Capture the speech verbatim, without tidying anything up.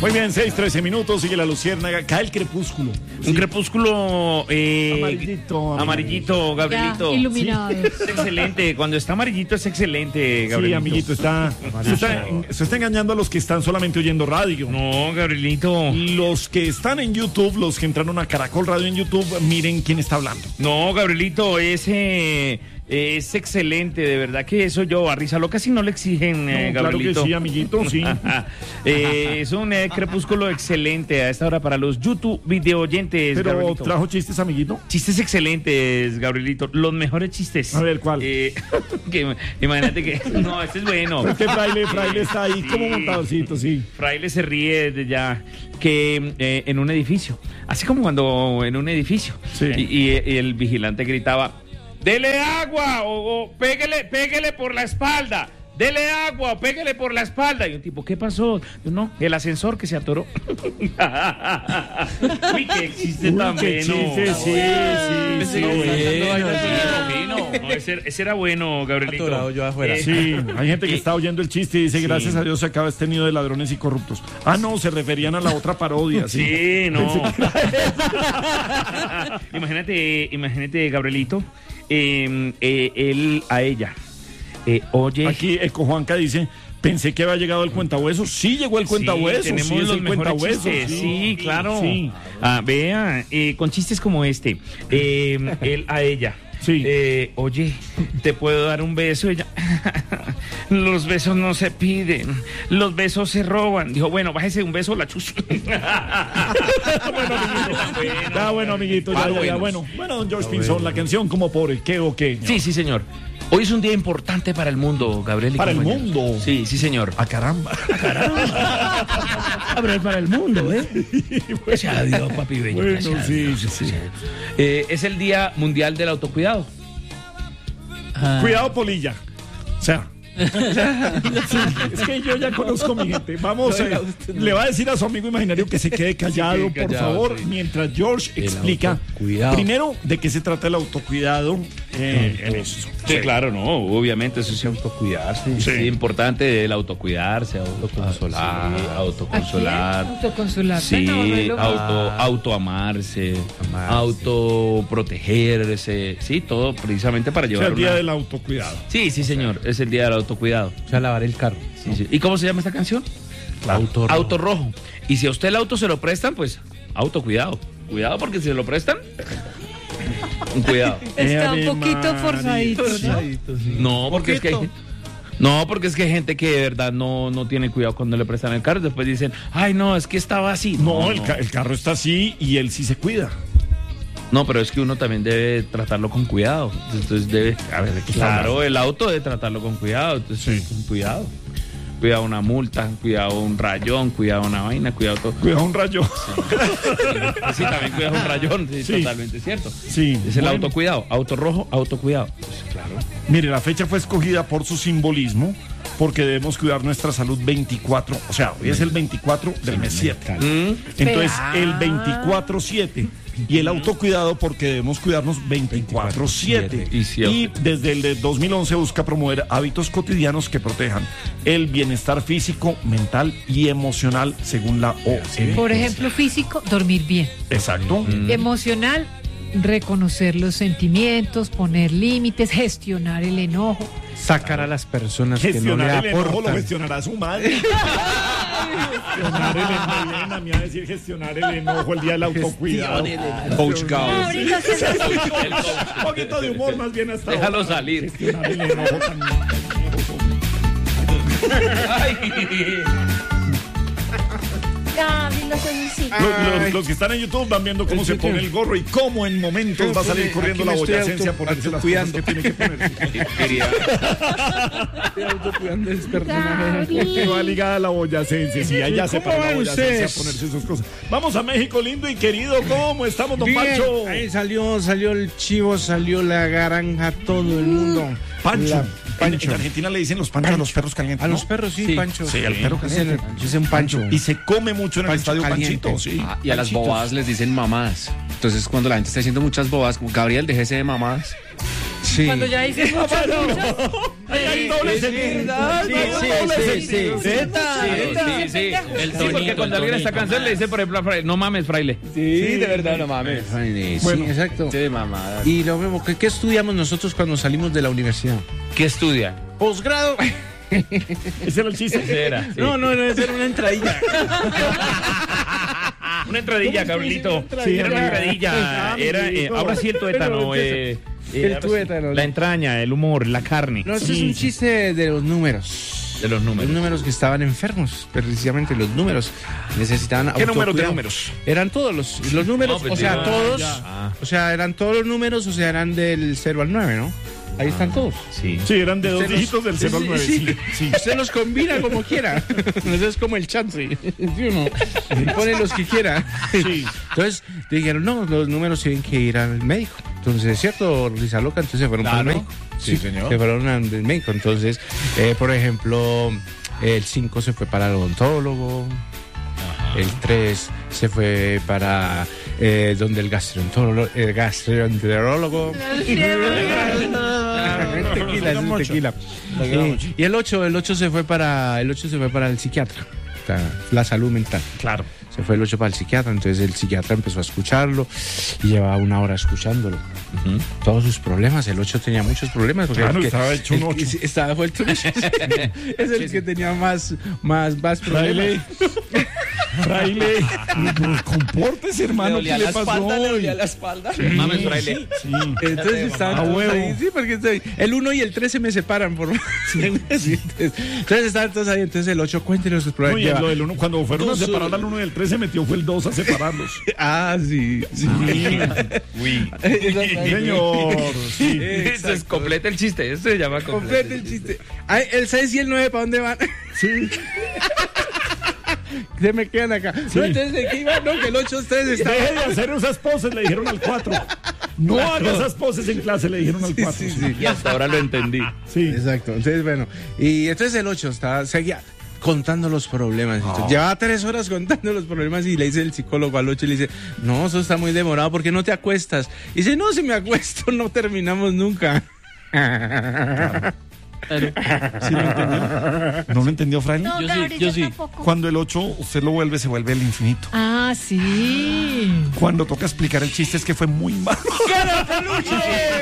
Muy bien, seis, trece minutos, sigue la luciérnaga, cae el crepúsculo. Un sí. crepúsculo eh, amarillito, amarillito, Gabrielito. Ya, iluminado. Sí. Es excelente, cuando está amarillito es excelente, Gabrielito. Sí, amiguito, está, se está, se está engañando a los que están solamente oyendo radio. No, Gabrielito. Los que están en YouTube, los que entraron a Caracol Radio en YouTube, miren quién está hablando. No, Gabrielito, ese... Es excelente, de verdad que eso yo a Risa Loca si no le exigen, eh, no, Gabrielito. Claro que sí, amiguito, sí. eh, es un eh, crepúsculo excelente a esta hora para los YouTube video oyentes. Pero Gabrielito. ¿Trajo chistes, amiguito? Chistes excelentes, Gabrielito. Los mejores chistes. A ver, ¿cuál? Eh, que, imagínate que... No, este es bueno. Este fraile, fraile está ahí sí. como montadorcito, sí. Fraile se ríe de ya que eh, en un edificio. Así como cuando en un edificio. Sí. Y, y, y el vigilante gritaba... Dele agua o, o pégale, pégale por la espalda. Dele agua o pégale por la espalda. Y un tipo, ¿qué pasó? Yo, no, el ascensor que se atoró. Uy, que existe Uy, también. qué chiste, no. sí, sí, sí. No, Bueno, sí. No, ese, ese era bueno, Gabrielito. Atorado yo afuera. Eh, sí, hay gente que y- está oyendo el chiste y dice, Sí. gracias a Dios se acaba este nido de ladrones y corruptos. Ah, no, se referían a la otra parodia, sí. Sí, no. imagínate, imagínate, Gabrielito, eh, eh, él a ella. Eh, oye, Aquí Eco Juanca dice, pensé que había llegado el cuentahueso. Sí llegó el cuentahueso. Sí, tenemos sí, es los el mejores cuentahueso, chistes. Sí, sí, claro. sí. Ah, vea, eh, con chistes como este, eh, él a ella. Sí. Eh, oye, ¿te puedo dar un beso? Ella, los besos no se piden, los besos se roban. Dijo, bueno, bájese un beso, la chus. Bueno, amiguito. Ya, bueno, amiguito, ya, ya, ya, bueno. Bueno, don George Pinzón, la canción como por el qué o qué. Sí, sí, señor. Hoy es un día importante para el mundo, Gabriel. y Para el compañeros. mundo. Sí, sí, señor. Ah, caramba. Ah, pero es para el mundo, ¿eh? O sea, adiós, papi bello. Bueno, gracias a sí, Dios. sí, sí. Eh, es el Día Mundial del Autocuidado. Cuidado, polilla. O sea. Sí, es que yo ya conozco a mi gente. Vamos, eh, le va a decir a su amigo imaginario que se quede callado, Se quede por callado, favor, sí. mientras George El explica autocuidado. primero de qué se trata el autocuidado eh, en eso. Sí, claro, no, obviamente eso es autocuidarse. Sí. Es importante el autocuidarse, autoconsolar, Ah, sí. autoconsolar. Autoconsolar. Sí, Bueno, auto, autoamarse, Amarse. autoprotegerse, sí, todo precisamente para O sea, llevar el día una... del autocuidado. Sí, sí, señor, es el día del autocuidado. O sea, lavar el carro. Sí, sí. ¿Y cómo se llama esta canción? Auto rojo. Auto rojo. Y si a usted el auto se lo prestan, pues autocuidado. Cuidado porque si se lo prestan, un cuidado. Está un Ave poquito María. forzadito, ¿no? Forzadito, sí. No, porque es que hay, Poquito. no, porque es que hay gente que de verdad no, no tiene cuidado cuando le prestan el carro. Después dicen, ay, no, es que estaba así. No, el, ca- el carro está así y él sí se cuida. No, pero es que uno también debe tratarlo con cuidado. Entonces debe, A ver, ¿de qué está claro, hablando? el auto debe tratarlo con cuidado. Entonces, Sí. con cuidado. Cuidado una multa, cuidado un rayón, cuidado una vaina, cuidado todo. Cuidado un rayo. Sí, también cuidado un rayón, sí, Sí. totalmente cierto. Sí. Es el Bueno. autocuidado, auto rojo, autocuidado. Pues, claro. Mire, la fecha fue escogida por su simbolismo, porque debemos cuidar nuestra salud veinticuatro, o sea, hoy es el veinticuatro del mes siete. Mm. Entonces, Ah. el veinticuatro siete. Y el autocuidado porque debemos cuidarnos veinticuatro siete. Y siete. Y desde el de dos mil once busca promover hábitos cotidianos que protejan el bienestar físico, mental y emocional según la O M S. Por ejemplo, físico, dormir bien. Exacto. Emocional, reconocer los sentimientos, poner límites, gestionar el enojo. Sacar a las personas que no le Gestionar el enojo lo aportan. gestionará su madre. Gestionar el enojo. Vienen a mí a decir gestionar el enojo el día del autocuidado. Coach Gauss. Ahorita se- Un poquito de humor más bien hasta Déjalo ahora. salir. Gestionar el enojo tan... Gaby, los ojicitos. Los, los- los que están en YouTube van viendo cómo El se YouTube. pone el gorro y cómo en momentos va a salir corriendo Aquí la me estoy boyacense a auto- ponerse las cosas autocuidando. que tiene que ponerse. Quería. Estoy autocuidando el personaje. Que va ligada a la boyacense, sí, allá se ¿Cómo para la van boyacense a ustedes? ponerse sus cosas. Vamos a México, lindo y querido, ¿cómo estamos, don Bien, Pancho? ahí salió, salió el chivo, salió la garanja, todo el mundo. Pancho. La- Pancho. En, en Argentina le dicen los panchos a los perros calientes, A ¿no? los perros sí, Sí. Pancho. Sí, al perro Dicen, caliente. dicen Pancho. Y se come mucho en el Pancho estadio caliente. Panchito, sí. Ah, y a las Panchitos. bobadas les dicen mamadas. Entonces, cuando la gente está diciendo muchas bobadas, como Gabriel, déjese de mamadas. Sí. Cuando ya dices muchas luchas. Ahí hay doble sentido. Sí, Hay sí, doble sí, sentido. sí. Zeta, sí, sí. El Sí, porque tonito, cuando el alguien está tonito, cansado le dice, por ejemplo, a fraile, no mames, fraile. Sí, de verdad, no mames. Sí, Bueno. exacto. Sí, mamada. Y lo mismo, ¿qué, ¿qué estudiamos nosotros cuando salimos de la universidad? ¿Qué estudia? Posgrado. Ese era el chiste. Ese era. sí. No, no, no, esa era una entradilla. Una entradilla, Gabrielito. Sí, Era una era- entradilla. Era, eh, ahora sí el tuétano. Pero, eh, eh, el ahora sí. tuétano, ¿no? La entraña, el humor, la carne. No, esto es un chiste de los números. De los números. Los números que estaban enfermos, precisamente los números. Necesitaban ¿Qué números de autocuidado. números? Eran todos los, los números, No, pues o sea, ya, todos, ya. o sea, eran todos los números, o sea, eran del cero al nueve, ¿no? Ahí están todos. Sí. Sí, eran de dos Usted los- dígitos del cero al nueve. Sí, Sí, sí. Usted los combina como quiera. Eso es como el chance. ¿Sí o no? Y pone los que quiera. Sí. Entonces dijeron, no, los números tienen que ir al médico. Entonces, ¿es cierto, Risa Loca? Entonces se fueron para el Claro. médico. Sí, señor. Se fueron al médico. Entonces, eh, por ejemplo, el cinco se fue para el odontólogo. El tres se fue para eh, donde el gastroenterólogo. El gastroenterólogo. tequila, es un tequila. Sí. Y el ocho, el ocho se fue para el ocho se fue para el psiquiatra. O sea, la salud mental. Claro. Se fue el ocho para el psiquiatra, entonces el psiquiatra empezó a escucharlo y llevaba una hora escuchándolo. Todos sus problemas, el ocho tenía muchos problemas. Porque Claro, el que- estaba hecho un el que- ocho. Estaba vuelto un ocho. Es el que tenía más, más, más Fraile. problemas. Fraile. Pues, compórtese, hermano. ¿Qué le pasó? la espalda. Mames, fraile. Sí. Entonces estaban A todos huevo. ahí, sí, porque estoy- el uno y el tres se me separan por entonces, entonces estaban todos ahí, entonces el ocho cuéntenos sus No, problemas. y Lleva- lo del uno, cuando fueron a Dos, separar al uno y al tres, se metió fue el dos a separarlos. Ah, sí, sí. Uy. Señor. Sí. Eso es completa el chiste. Eso se llama completa. Complete el chiste. Ay, el seis y el nueve, ¿para dónde van? Sí. Se me quedan acá. Sí. No, entonces, ¿de qué iban? No, que el ocho ustedes estaban. Deje de hacer esas poses, le dijeron al cuatro. No haga esas poses en clase, le dijeron al cuatro. Sí, sí. Y hasta ahora lo entendí. Sí. Exacto. Entonces, bueno. Y entonces el ocho estaba, seguía contando los problemas. Entonces, llevaba tres horas contando los problemas y le dice el psicólogo al ocho y le dice, no, eso está muy demorado, ¿por qué no te acuestas? Y dice, no, si me acuesto no terminamos nunca. ¿Sí lo entendió? ¿No lo entendió, Fraile? No, Yo sí, Gabriel, yo yo sí. tampoco. Cuando el ocho usted lo vuelve, se vuelve el infinito. Ah, sí. Cuando toca explicar el chiste es que fue muy malo. ¡Peluche!